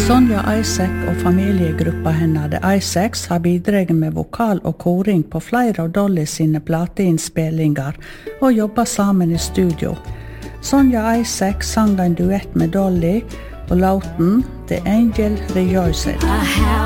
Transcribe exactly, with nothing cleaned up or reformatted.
Sonja Isaac og familiegruppa henne The Isaacs har bidraget med vokal og koring på flere av Dolly sine plateinnspillinger og jobba sammen i studio. Sonja Isaac sang en duett med Dolly på låten The Angel Rejoices.